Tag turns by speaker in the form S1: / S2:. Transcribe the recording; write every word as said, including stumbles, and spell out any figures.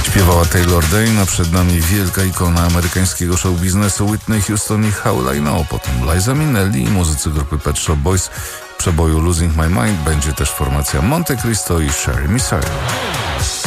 S1: Śpiewała Taylor Dayne, a przed nami wielka ikona amerykańskiego show biznesu Whitney Houston i How I Know. Potem Liza Minnelli i muzycy grupy Pet Shop Boys. W przeboju Losing My Mind będzie też formacja Monte Cristo i Sherry Messiah.